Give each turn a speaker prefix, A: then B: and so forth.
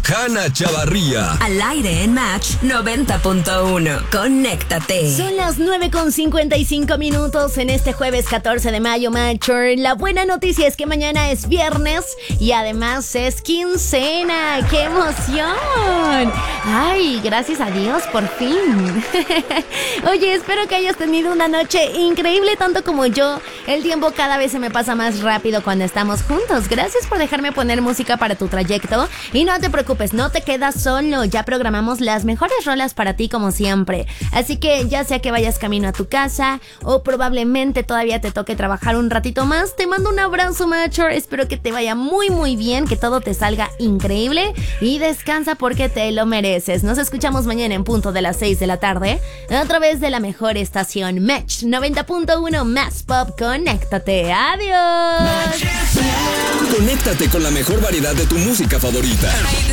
A: Hanna Chavarría.
B: Al aire en Match 90.1. Conéctate.
C: Son las 9:55 en este jueves 14 de mayo, Matcher. La buena noticia es que mañana es viernes y además es quincena. ¡Qué emoción! ¡Ay, gracias a Dios, por fin! Oye, espero que hayas tenido una noche increíble tanto como yo. El tiempo cada vez se me pasa más rápido cuando estamos juntos. Gracias por dejarme poner música para tu trayecto. Y no te preocupes, no te quedas solo. Ya programamos las mejores rolas para ti como siempre. Así que ya sea que vayas camino a tu casa o probablemente todavía te toque trabajar un ratito más, te mando un abrazo, Matcher. Espero que te vaya muy muy bien, que todo te salga increíble y descansa porque te lo mereces. Nos escuchamos mañana en punto de las 6 de la tarde a través de la mejor estación Match 90.1 Más Pop. Conéctate. Adiós.
A: Conéctate con la mejor variedad de tu música favorita.